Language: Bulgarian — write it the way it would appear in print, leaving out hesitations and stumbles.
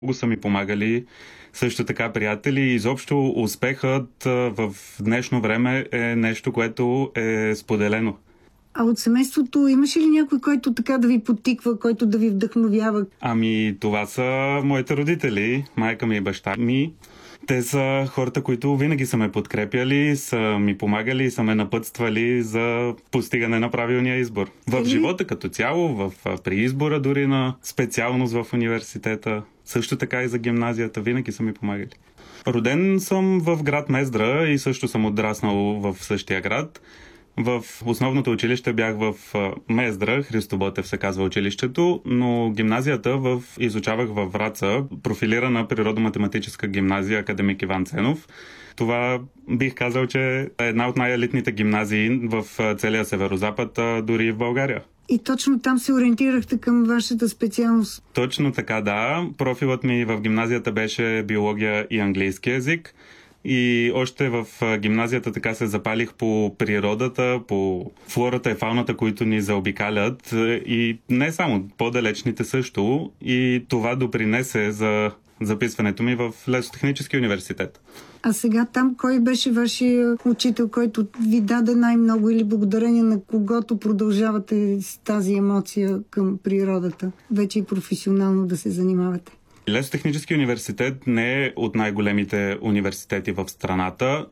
Много са ми помагали също така приятели. Изобщо успехът в днешно време е нещо, което е споделено. А от семейството имаше ли някой, който така да ви подтиква, който да ви вдъхновява? Това са моите родители, майка ми и баща ми. Те са хората, които винаги са ме подкрепяли, са ми помагали и са ме напътствали за постигане на правилния избор. В живота като цяло, при избора дори на специалност в университета, също така и за гимназията, винаги са ми помагали. Роден съм в град Мездра и също съм отраснал в същия град. В основното училище бях в Мездра, Христо Ботев се казва училището, но гимназията изучавах във Враца, профилирана природо-математическа гимназия Академик Иван Ценов. Това бих казал, че е една от най-елитните гимназии в целия Северозапад, дори и в България. И точно там се ориентирахте към вашата специалност? Точно така, да. Профилът ми в гимназията беше биология и английски език. И още в гимназията така се запалих по природата, по флората и фауната, които ни заобикалят. И не само, по-далечните също. И това допринесе за записването ми в Лесотехнически университет. А сега там кой беше вашия учител, който ви даде най-много или благодарение на когото продължавате с тази емоция към природата, вече и професионално да се занимавате? Лесотехнически университет не е от най-големите университети в страната,